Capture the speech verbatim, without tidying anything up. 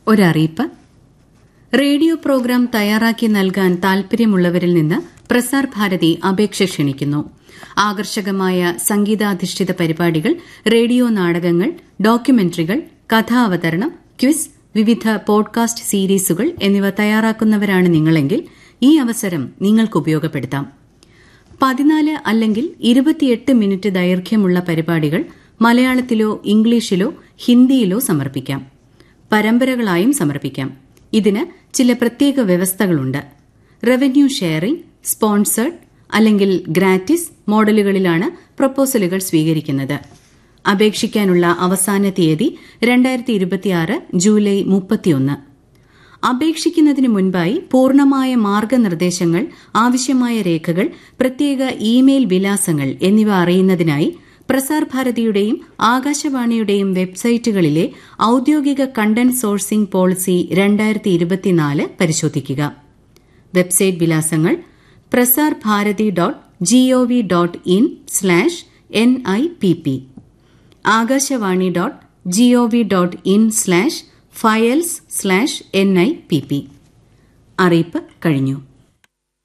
ഒരറിയിപ്പ്. Radio programme തയ്യാറാക്കി നൽകാൻ താൽപര്യമുള്ളവരിൽ നിന്ന് പ്രസാർ ഭാരതി അപേക്ഷ ക്ഷണിക്കുന്നു. ആകർഷകമായ സംഗീതാധിഷ്ഠിത പരിപാടികൾ, റേഡിയോ നാടകങ്ങൾ, ഡോക്യുമെന്ററികൾ, കഥാവതരണം, ക്വിസ്, വിവിധ പോഡ്കാസ്റ്റ് സീരീസുകൾ എന്നിവ തയ്യാറാക്കുന്നവരാണ് നിങ്ങളെങ്കിൽ ഈ അവസരം നിങ്ങൾക്ക് ഉപയോഗപ്പെടുത്താം. പതിനാല് അല്ലെങ്കിൽ ഇരുപത്തിയെട്ട് മിനിറ്റ് ദൈർഘ്യമുള്ള പരിപാടികൾ മലയാളത്തിലോ ഇംഗ്ലീഷിലോ ഹിന്ദിയിലോ സമർപ്പിക്കാം. പരമ്പരകളായും സമർപ്പിക്കാം. ഇതിന് ചില പ്രത്യേക വ്യവസ്ഥകളുണ്ട്. റവന്യൂ ഷെയറിംഗ്, സ്പോൺസേഡ് അല്ലെങ്കിൽ ഗ്രാറ്റിസ് മോഡലുകളിലാണ് പ്രൊപ്പോസലുകൾ സ്വീകരിക്കുന്നത്. അപേക്ഷിക്കാനുള്ള അവസാന തീയതി രണ്ടായിരത്തി ഇരുപത്തിയാറ് ജൂലൈ മുപ്പത്തിയൊന്ന്. അപേക്ഷിക്കുന്നതിന് മുൻപായി പൂർണ്ണമായ മാർഗനിർദ്ദേശങ്ങൾ, ആവശ്യമായ രേഖകൾ, പ്രത്യേക ഇമെയിൽ വിലാസങ്ങൾ എന്നിവ അറിയുന്നതിനായി പ്രസാർ ഭാരതിയുടെയും ആകാശവാണിയുടെയും വെബ്സൈറ്റുകളിലെ ഔദ്യോഗിക കണ്ടന്റ് സോഴ്സിംഗ് പോളിസി രണ്ടായിരത്തി ഇരുപത്തിനാല് പരിശോധിക്കുക. Website വിലാസങ്ങൾ Prasar Bharati dot G O V dot in slash N I P P, Akashvani dot G O V dot in slash files slash N I P P. അറിയിപ്പ് കഴിഞ്ഞു.